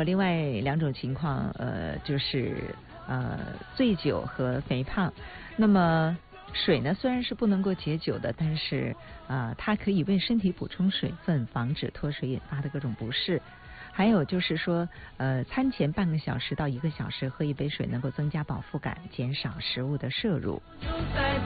有另外2种情况，就是醉酒和肥胖。那么水呢，虽然是不能够解酒的，但是它可以为身体补充水分，防止脱水引发的各种不适。还有就是说，餐前半个小时到1个小时喝一杯水，能够增加饱腹感，减少食物的摄入。